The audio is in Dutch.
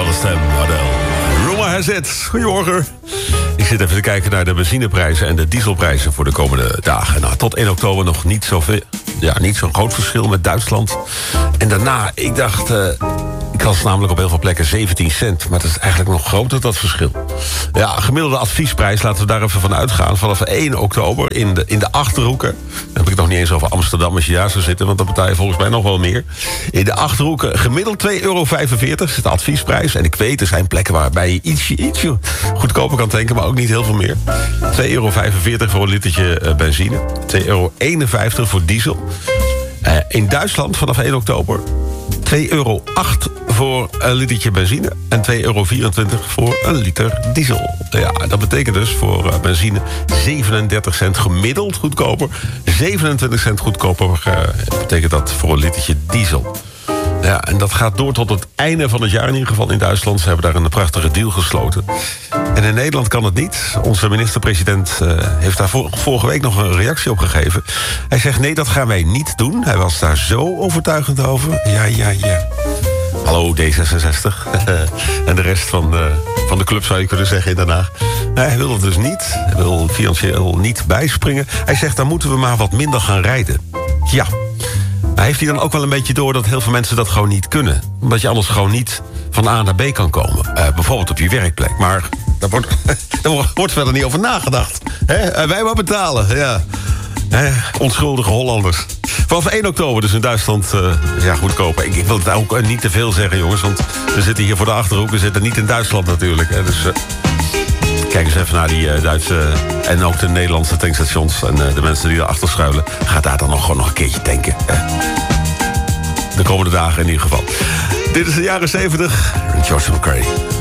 Geweldige stem, Adele. Rumor has it. Goedemorgen. Ik zit even te kijken naar de benzineprijzen en de dieselprijzen voor de komende dagen. Nou, tot 1 oktober nog niet zo'n groot verschil met Duitsland. En daarna, ik dacht... ik las namelijk op heel veel plekken 17 cent. Maar dat is eigenlijk nog groter, dat verschil. Ja, gemiddelde adviesprijs, laten we daar even van uitgaan. Vanaf 1 oktober in de Achterhoeken. Dan heb ik het nog niet eens over Amsterdam als je daar zou zitten. Want dan betaal je volgens mij nog wel meer. In de Achterhoeken gemiddeld €2,45 is de adviesprijs. En ik weet, er zijn plekken waarbij je ietsje goedkoper kan tanken. Maar ook niet heel veel meer. €2,45 voor een litertje benzine. €2,51 voor diesel. In Duitsland vanaf 1 oktober... €2,08 voor een litertje benzine en €2,24 voor een liter diesel. Ja, dat betekent dus voor benzine 37 cent gemiddeld goedkoper. 27 cent goedkoper betekent dat voor een litertje diesel. Ja, en dat gaat door tot het einde van het jaar in ieder geval in Duitsland. Ze hebben daar een prachtige deal gesloten. En in Nederland kan het niet. Onze minister-president heeft daar vorige week nog een reactie op gegeven. Hij zegt, nee, dat gaan wij niet doen. Hij was daar zo overtuigend over. Ja. Hallo D66. En de rest van de club zou je kunnen zeggen in Den Haag. Nee, hij wil het dus niet. Hij wil financieel niet bijspringen. Hij zegt, dan moeten we maar wat minder gaan rijden. Ja. Maar heeft hij dan ook wel een beetje door dat heel veel mensen dat gewoon niet kunnen? Omdat je anders gewoon niet van A naar B kan komen. Bijvoorbeeld op je werkplek. Maar daar wordt verder niet over nagedacht. Wij maar betalen, ja. Onschuldige Hollanders. Vanaf 1 oktober dus in Duitsland goedkoper. Ik wil het ook niet te veel zeggen, jongens. Want we zitten hier voor de Achterhoek. We zitten niet in Duitsland natuurlijk. Dus kijk eens even naar die Duitse en ook de Nederlandse tankstations. En de mensen die erachter schuilen. Ga daar dan gewoon nog een keertje tanken. De komende dagen in ieder geval. Dit is de jaren 70. George McCrae.